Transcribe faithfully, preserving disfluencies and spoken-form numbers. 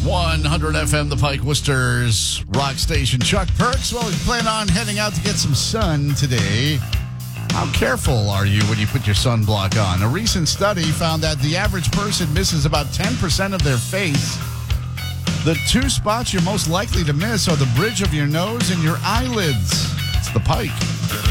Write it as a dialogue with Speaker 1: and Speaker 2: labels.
Speaker 1: one hundred F M, the Pike Worcester's rock station. Chuck Perks, well, we plan on heading out to get some sun today. How careful are you when you put your sunblock on? A recent study found that the average person misses about ten percent of their face. The two spots you're most likely to miss are the bridge of your nose and your eyelids. It's the Pike.